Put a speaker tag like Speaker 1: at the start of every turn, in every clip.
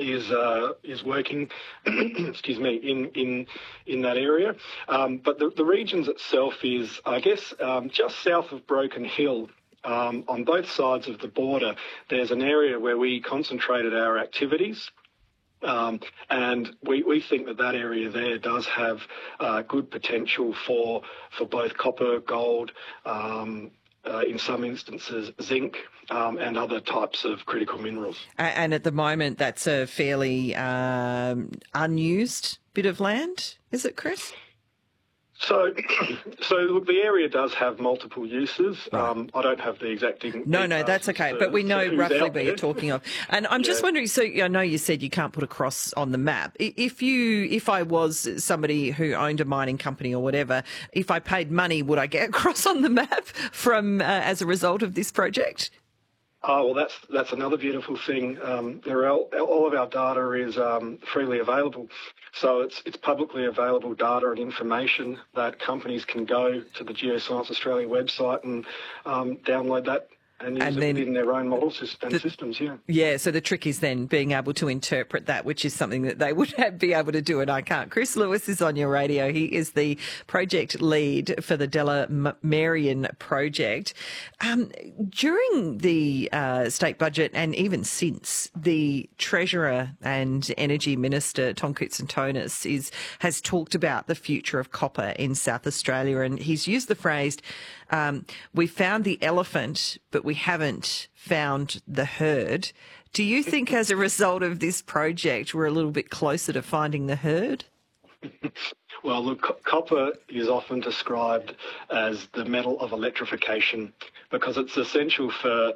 Speaker 1: is working, excuse me, in that area. But the regions itself is, I guess, just south of Broken Hill. On both sides of the border, there's an area where we concentrated our activities. And we think that area there does have good potential for both copper, gold, in some instances zinc, and other types of critical minerals.
Speaker 2: And at the moment, that's a fairly unused bit of land, is it, Chris?
Speaker 1: So look, the area does have multiple uses. Right. I don't have the exact...
Speaker 2: No, that's okay. But we know roughly where you're talking of. And I'm just wondering, so I know you said you can't put a cross on the map. If I was somebody who owned a mining company or whatever, if I paid money, would I get a cross on the map from as a result of this project?
Speaker 1: Oh, well, that's another beautiful thing. All of our data is freely available. So it's publicly available data and information that companies can go to the Geoscience Australia website and download that and use it within their own model systems, yeah.
Speaker 2: Yeah, so the trick is then being able to interpret that, which is something that they would be able to do and I can't. Chris Lewis is on your radio. He is the project lead for the Delamerian project. During the state budget and even since, the Treasurer and Energy Minister, Tom Koutsantonis, has talked about the future of copper in South Australia, and he's used the phrase, we found the elephant, but we haven't found the herd. Do you think as a result of this project we're a little bit closer to finding the herd?
Speaker 1: Well, look, copper is often described as the metal of electrification because it's essential for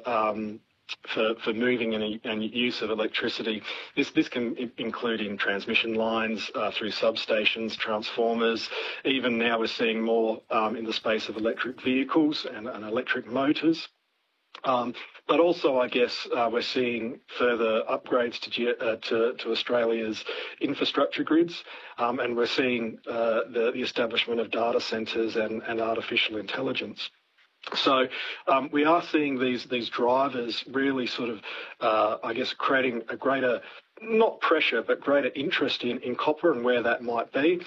Speaker 1: moving and use of electricity. This can include in transmission lines, through substations, transformers. Even now we're seeing more in the space of electric vehicles and electric motors. But also, I guess, we're seeing further upgrades to Australia's infrastructure grids, and we're seeing the establishment of data centres and artificial intelligence. So we are seeing these drivers really sort of, I guess, creating a greater, not pressure, but greater interest in copper and where that might be.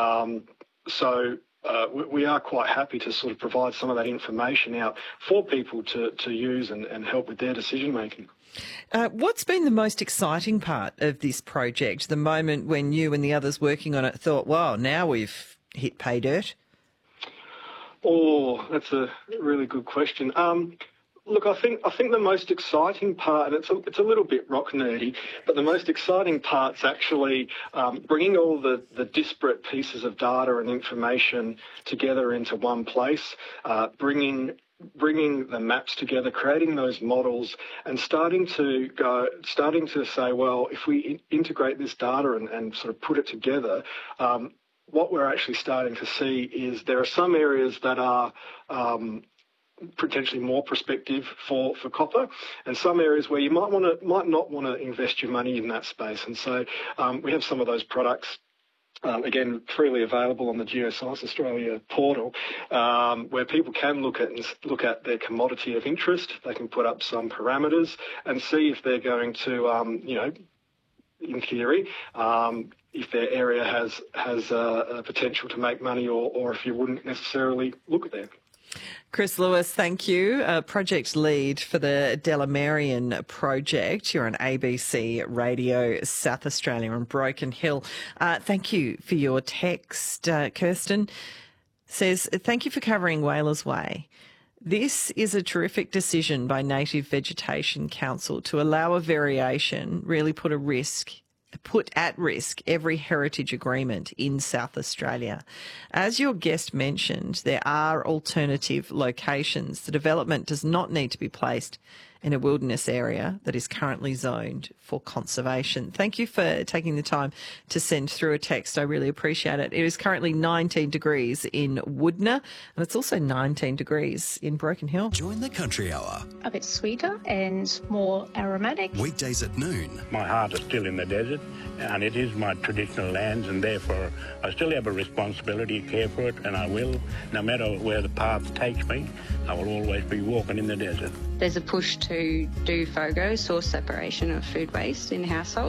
Speaker 1: We are quite happy to sort of provide some of that information out for people to use and help with their decision making.
Speaker 2: What's been the most exciting part of this project? The moment when you and the others working on it thought, wow, now we've hit pay dirt?
Speaker 1: Oh, that's a really good question. Look, I think the most exciting part, and it's a little bit rock nerdy, but the most exciting part's actually bringing all the disparate pieces of data and information together into one place, bringing the maps together, creating those models, and starting to say, well, if we integrate this data and sort of put it together. What we're actually starting to see is there are some areas that are potentially more prospective for copper, and some areas where you might not want to invest your money in that space. And so we have some of those products, again, freely available on the Geoscience Australia portal, where people can look at their commodity of interest. They can put up some parameters and see if they're going to, in theory, if their area has a potential to make money, or if you wouldn't necessarily look at that.
Speaker 2: Chris Lewis, thank you. Project lead for the Delamerian project. You're on ABC Radio South Australia and Broken Hill. Thank you for your text. Kirsten says, thank you for covering Whalers Way. This is a terrific decision by Native Vegetation Council to allow a variation, really put at risk every heritage agreement in South Australia. As your guest mentioned, there are alternative locations. The development does not need to be placed in a wilderness area that is currently zoned for conservation. Thank you for taking the time to send through a text. I really appreciate it. It is currently 19 degrees in Woodner, and it's also 19 degrees in Broken Hill.
Speaker 3: Join the Country Hour.
Speaker 4: A bit sweeter and more aromatic.
Speaker 3: Weekdays at noon.
Speaker 5: My heart is still in the desert, and it is my traditional lands, and therefore I still have a responsibility to care for it, and I will. No matter where the path takes me, I will always be walking in the desert.
Speaker 6: There's a push to do FOGO, source separation of food waste in households.